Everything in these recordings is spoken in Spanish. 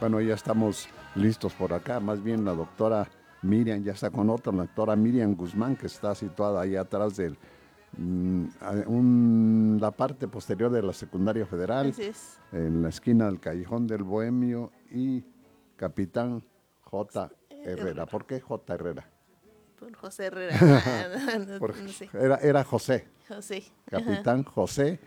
Bueno, ya estamos listos por acá. Más bien la doctora Miriam ya está con otra, la doctora Miriam Guzmán, que está situada ahí atrás de la parte posterior de la secundaria federal, Así es. en la esquina del Callejón del Bohemio y Capitán J. Herrera. Herrera. ¿Por qué J. Herrera? Por José Herrera. No sé. Era José, José. Ajá. Capitán José.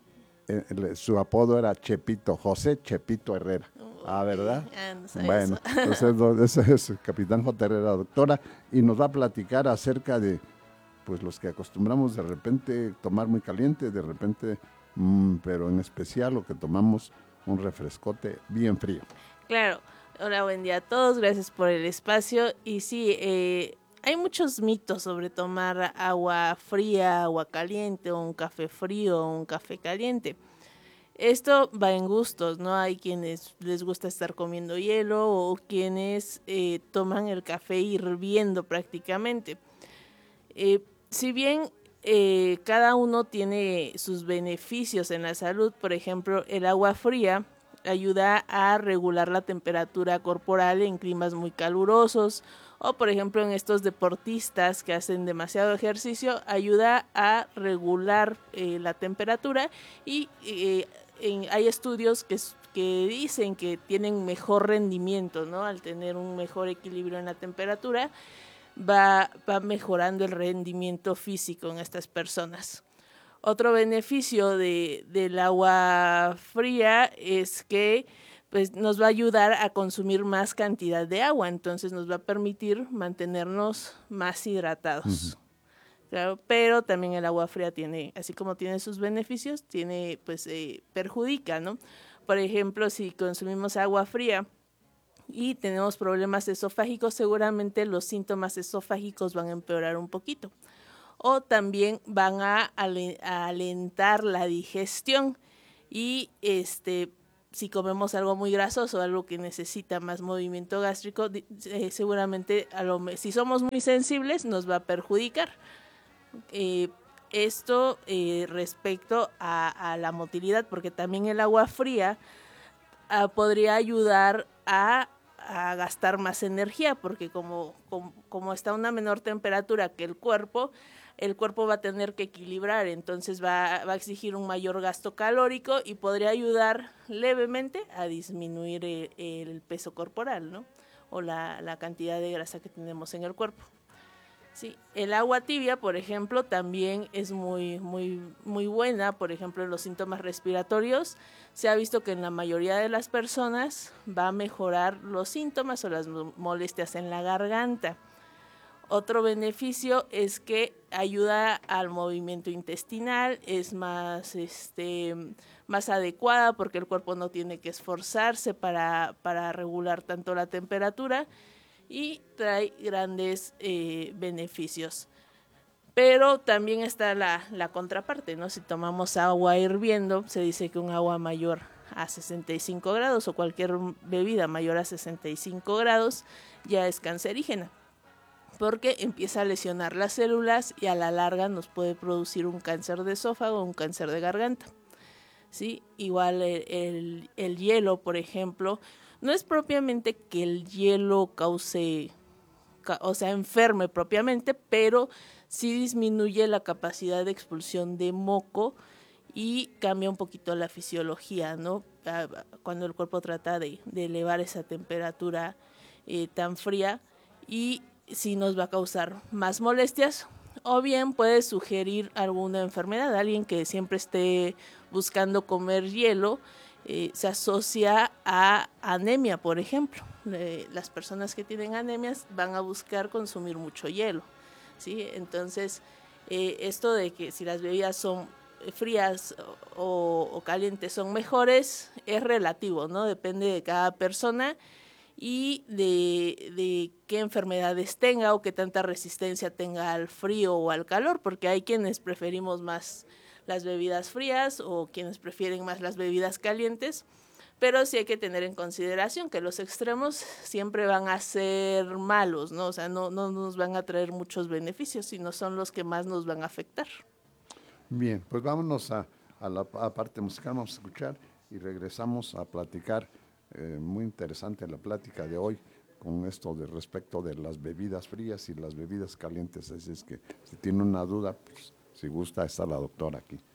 Su apodo era Chepito, José Chepito Herrera. Ah, Ok. ¿verdad? No sabía eso. Bueno, entonces ese es el Capitán J. Herrera, doctora, y nos va a platicar acerca de pues los que acostumbramos de repente tomar muy caliente, de repente, pero en especial lo que tomamos un refrescote bien frío. Claro. Hola, buen día a todos. Gracias por el espacio. Y sí, hay muchos mitos sobre tomar agua fría, agua caliente, o un café frío, o un café caliente. Esto va en gustos, ¿no? Hay quienes les gusta estar comiendo hielo o quienes toman el café hirviendo prácticamente. Si bien cada uno tiene sus beneficios en la salud, por ejemplo, el agua fría ayuda a regular la temperatura corporal en climas muy calurosos o por ejemplo en estos deportistas que hacen demasiado ejercicio ayuda a regular la temperatura y hay estudios que dicen que tienen mejor rendimiento, ¿no? Al tener un mejor equilibrio en la temperatura va mejorando el rendimiento físico en estas personas. Otro beneficio del agua fría es que pues, nos va a ayudar a consumir más cantidad de agua, entonces nos va a permitir mantenernos más hidratados. Claro, pero también el agua fría tiene, así como tiene sus beneficios, tiene, pues, perjudica, ¿no? Por ejemplo, si consumimos agua fría y tenemos problemas esofágicos, seguramente los síntomas esofágicos van a empeorar un poquito o también van a alentar la digestión y si comemos algo muy grasoso, algo que necesita más movimiento gástrico, seguramente si somos muy sensibles nos va a perjudicar. Eh, Esto respecto a la motilidad, porque también el agua fría podría ayudar a gastar más energía, porque como está a una menor temperatura que el cuerpo va a tener que equilibrar, entonces va a exigir un mayor gasto calórico y podría ayudar levemente a disminuir el peso corporal, ¿no? O la cantidad de grasa que tenemos en el cuerpo. Sí, el agua tibia, por ejemplo, también es muy buena. Por ejemplo, en los síntomas respiratorios se ha visto que en la mayoría de las personas va a mejorar los síntomas o las molestias en la garganta. Otro beneficio es que ayuda al movimiento intestinal, es más adecuada porque el cuerpo no tiene que esforzarse para regular tanto la temperatura y trae grandes beneficios. Pero también está la contraparte, ¿no? Si tomamos agua hirviendo, se dice que un agua mayor a 65 grados o cualquier bebida mayor a 65 grados ya es cancerígena, porque empieza a lesionar las células y a la larga nos puede producir un cáncer de esófago o un cáncer de garganta. ¿Sí? Igual el hielo, por ejemplo, no es propiamente que el hielo cause, o sea, enferme propiamente, pero sí disminuye la capacidad de expulsión de moco y cambia un poquito la fisiología, ¿no? Cuando el cuerpo trata de elevar esa temperatura tan fría y sí nos va a causar más molestias o bien puede sugerir alguna enfermedad. Alguien que siempre esté buscando comer hielo se asocia a anemia, por ejemplo. Las personas que tienen anemias van a buscar consumir mucho hielo, ¿sí? Entonces, esto de que si las bebidas son frías o calientes son mejores es relativo, ¿no? Depende de cada persona y de qué enfermedades tenga o qué tanta resistencia tenga al frío o al calor, porque hay quienes preferimos más las bebidas frías o quienes prefieren más las bebidas calientes, pero sí hay que tener en consideración que los extremos siempre van a ser malos, ¿no? O sea, no nos van a traer muchos beneficios, sino son los que más nos van a afectar. Bien, pues vámonos a la parte musical, vamos a escuchar y regresamos a platicar muy interesante la plática de hoy con esto de respecto de las bebidas frías y las bebidas calientes. Así es que si tiene una duda, pues si gusta, está la doctora aquí.